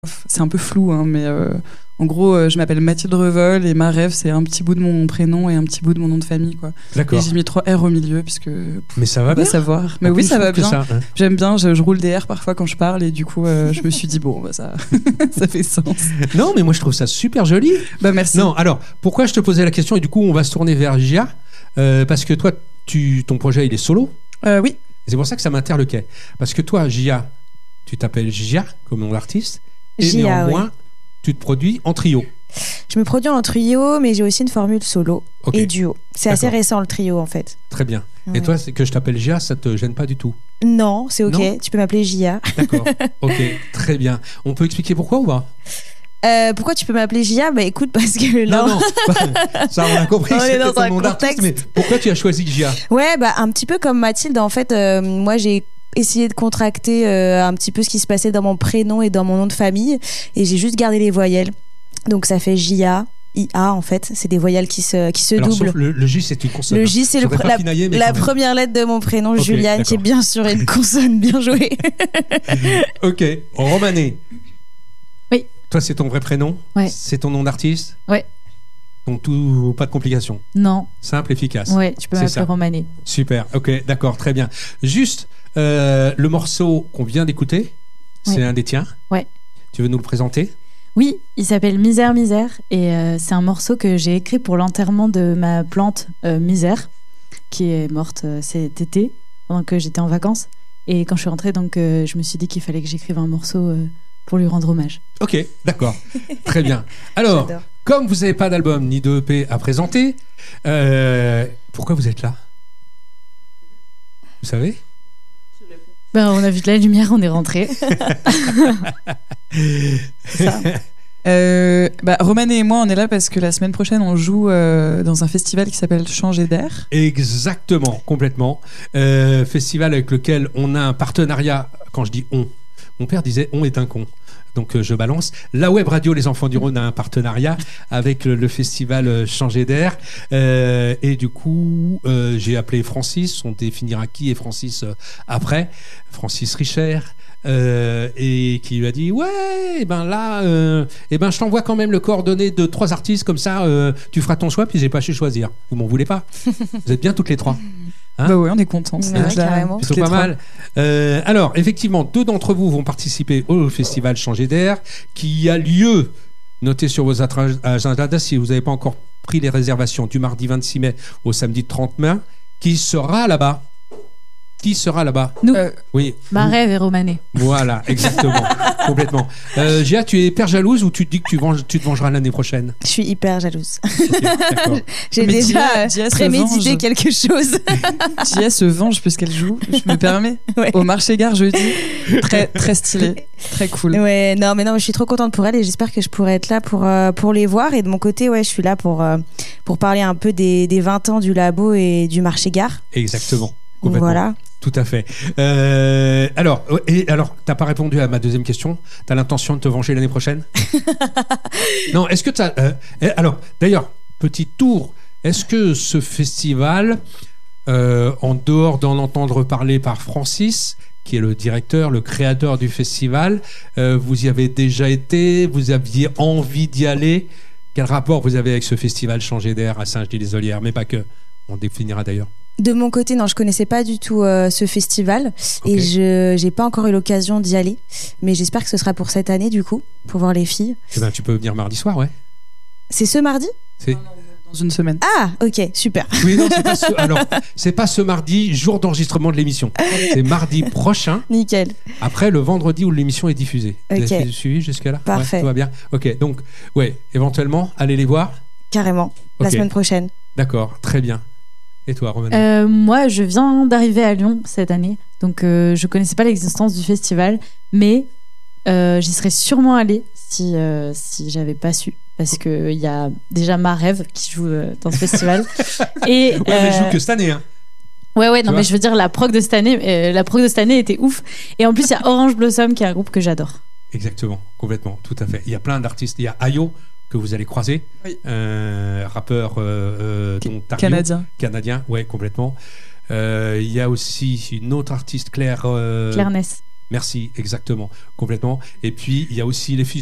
C'est un peu flou, hein, mais en gros, je m'appelle Mathilde Revol et ma rêve, c'est un petit bout de mon prénom et un petit bout de mon nom de famille, quoi. D'accord. Et j'ai mis 3 R au milieu, puisque. Mais ça va bien. Savoir. Mais En oui, plus, ça je va trouve que bien. ça, hein. J'aime bien, je roule des R parfois quand je parle, et du coup, je me suis dit, bon, bah, ça, ça fait sens. Non, mais moi je trouve ça super joli. Bah, merci. Non, alors, pourquoi je te posais la question et du coup on va se tourner vers Gia parce que toi, ton projet il est solo. Oui. Et c'est pour ça que ça m'interloquait. Parce que toi, Gia, tu t'appelles Gia comme nom d'artiste. Et Gia, néanmoins, oui. tu te produis en trio. Je me produis en trio, mais j'ai aussi une formule solo Ok. et duo. C'est assez D'accord. récent le trio en fait. Très bien. Et Ouais. toi, c'est que je t'appelle Gia, ça te gêne pas du tout? Non, c'est ok. Non. Tu peux m'appeler Gia. D'accord. Ok, très bien. On peut expliquer pourquoi ou pas? Pourquoi tu peux m'appeler Gia? Bah écoute, parce que là. Non, ça on a compris. On que est c'était dans ton un nom d'artiste, contexte. mais pourquoi tu as choisi Gia? Ouais, bah un petit peu comme Mathilde, en fait, moi j'ai essayé de contracter un petit peu ce qui se passait dans mon prénom et dans mon nom de famille, et j'ai juste gardé les voyelles. Donc ça fait J-A, I-A en fait, c'est des voyelles qui se Alors, doublent. sauf le J, c'est une consonne. Le J, c'est J'aurais pas la pinaillé, mais la quand même. première lettre de mon prénom, Ok, Juliane, qui est d'accord. bien sûr une consonne, bien jouée. Ok, Romané. Oui. Toi, c'est ton vrai prénom? Ouais. C'est ton nom d'artiste? Ouais. Donc, pas de complications. Non, Simple, efficace. ouais, tu peux C'est m'appeler ça. Romané. Super, ok, d'accord, très bien. Juste, le morceau qu'on vient d'écouter, c'est Ouais. un des tiens. Ouais. Tu veux nous le présenter? Oui, il s'appelle Misère, Misère, et c'est un morceau que j'ai écrit pour l'enterrement de ma plante Misère, qui est morte cet été, pendant que j'étais en vacances. Et quand je suis rentrée, donc, je me suis dit qu'il fallait que j'écrive un morceau pour lui rendre hommage. Ok, d'accord, très bien. Alors, J'adore. comme vous n'avez pas d'album ni de EP à présenter, pourquoi vous êtes là? Vous savez? Ben, on a vu de la lumière, on est rentré. Romané et moi, on est là parce que la semaine prochaine, on joue dans un festival qui s'appelle Changer d'air. Exactement, complètement. Festival avec lequel on a un partenariat. Quand je dis on, mon père disait on est un con. Donc je balance. La web radio Les Enfants du Rhône a un partenariat avec le festival Changer d'air. Et du coup, j'ai appelé Francis. On définira qui est Francis après. Francis Richer. Et qui lui a dit ouais, et ben là, et ben je t'envoie quand même le coordonnées de 3 artistes comme ça, tu feras ton choix. Puis j'ai pas su choisir. Vous m'en voulez pas? Vous êtes bien toutes les 3. Hein? Bah ouais, on est contents. Ouais, carrément. Plutôt pas mal. Alors, effectivement, 2 d'entre vous vont participer au festival Changer d'air qui a lieu, notez sur vos agendas si vous n'avez pas encore pris les réservations, du mardi 26 mai au samedi 30 mai. Qui sera là-bas? Qui sera là-bas? Nous, Oui. ma vous. rêve est Romané. Voilà, exactement. Complètement. Gia, tu es hyper jalouse ou tu te dis que tu te vengeras l'année prochaine? Je suis hyper jalouse. Ok, d'accord. J'ai Mais déjà Gia se prémédité venge. quelque chose. Tia se venge puisqu'elle joue, je me permets. Ouais. Au marché-gare jeudi. Très, très stylé. Très cool. Ouais, non, mais je suis trop contente pour elle et j'espère que je pourrai être là pour les voir. Et de mon côté, ouais, je suis là pour parler un peu des 20 ans du labo et du marché-gare. Exactement. Complètement. Voilà. Tout à fait. Alors, t'as pas répondu à ma deuxième question. T'as l'intention de te venger l'année prochaine? Non. Est-ce que t'as alors, d'ailleurs, petit tour. Est-ce que ce festival, en dehors d'en entendre parler par Francis, qui est le directeur, le créateur du festival, vous y avez déjà été? Vous aviez envie d'y aller? Quel rapport vous avez avec ce festival Changer d'air à Saint-Genis-les-Olières? Mais pas que. On définira d'ailleurs. De mon côté, non, je connaissais pas du tout ce festival Ok. et je j'ai pas encore eu l'occasion d'y aller. Mais j'espère que ce sera pour cette année, du coup, pour voir les filles. Eh ben, tu peux venir mardi soir, ouais. C'est ce mardi? C'est... Dans une semaine. Ah, ok, super. Oui, non, c'est pas ce mardi, jour d'enregistrement de l'émission. C'est mardi prochain, Nickel. après le vendredi où l'émission est diffusée. Vous Ok. avez suivi jusque-là? Parfait. Ouais, tout va bien. Ok, donc, ouais, éventuellement, allez les voir. Carrément. La Ok. semaine prochaine. D'accord, très bien. Et toi, Romain? Moi, je viens d'arriver à Lyon cette année, donc je connaissais pas l'existence du festival, mais j'y serais sûrement allée si j'avais pas su, parce que il y a déjà ma rêve qui joue dans ce festival. Et Ouais, mais je joue que cette année, hein. ouais, non, vois mais je veux dire la prog de cette année était ouf. Et en plus, il y a Orange Blossom qui est un groupe que j'adore. Exactement, complètement, tout à fait. Il y a plein d'artistes. Il y a Ayo que vous allez croiser, Oui. rappeur d'Ontario, Canadien. ouais, complètement. Il y a aussi une autre artiste, Claire Claire Ness. Merci, exactement, complètement. Et puis, il y a aussi les